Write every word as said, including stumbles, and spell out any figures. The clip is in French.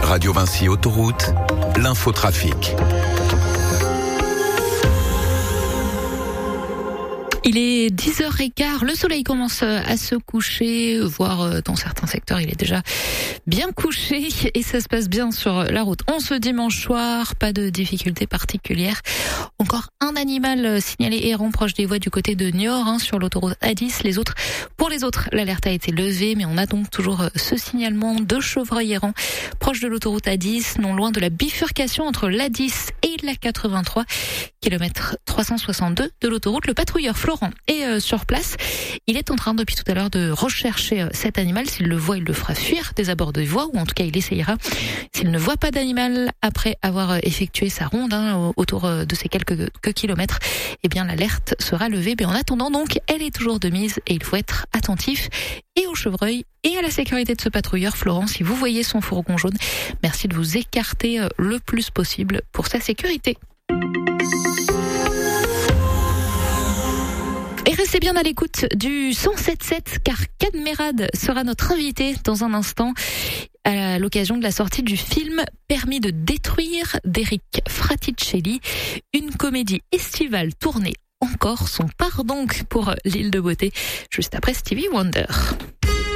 Radio Vinci Autoroute, l'infotrafic. Il est dix heures quinze, le soleil commence à se coucher, voire dans certains secteurs il est déjà bien couché et ça se passe bien sur la route. En ce dimanche soir, pas de difficultés particulières. Encore un animal signalé errant proche des voies du côté de Niort, hein, sur l'autoroute A dix. Les autres, pour les autres, l'alerte a été levée, mais on a donc toujours ce signalement de chevreuil errant proche de l'autoroute A dix, non loin de la bifurcation entre l'A dix et la quatre-vingt-trois, kilomètre trois cent soixante-deux de l'autoroute. Le patrouilleur Florent est euh, sur place. Il est en train depuis tout à l'heure de rechercher euh, cet animal. S'il le voit, il le fera fuir des abords de voie, ou en tout cas il essayera. S'il ne voit pas d'animal après avoir euh, effectué sa ronde hein, autour euh, de ces quelques, quelques kilomètres, eh bien l'alerte sera levée. Mais en attendant donc, elle est toujours de mise et il faut être attentif et au chevreuil et à la sécurité de ce patrouilleur. Florent, si vous voyez son fourgon jaune, merci de vous écarter euh, le plus possible pour sa sécurité. Et restez bien à l'écoute du cent sept sept car Kad Merad sera notre invité dans un instant à l'occasion de la sortie du film Permis de détruire d'Eric Fraticelli, une comédie estivale tournée en Corse. On part donc pour l'île de beauté juste après Stevie Wonder.